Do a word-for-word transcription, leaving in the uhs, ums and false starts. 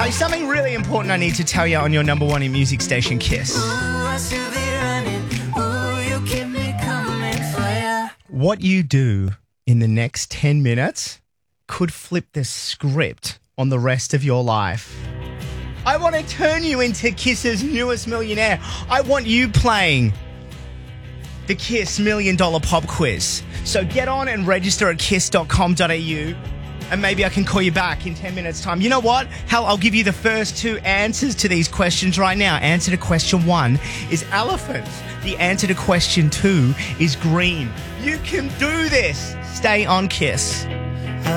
Hey, something really important I need to tell you on your number one in music station, Kiss. What you do in the next ten minutes could flip the script on the rest of your life. I want to turn you into Kiss's newest millionaire. I want you playing the Kiss Million Dollar Pop Quiz. So get on and register at kiss dot com dot a u and maybe I can call you back in ten minutes' time. You know what? Hell, I'll give you the first two answers to these questions right now. Answer to question one is elephant. The answer to question two is green. You can do this. Stay on Kiss.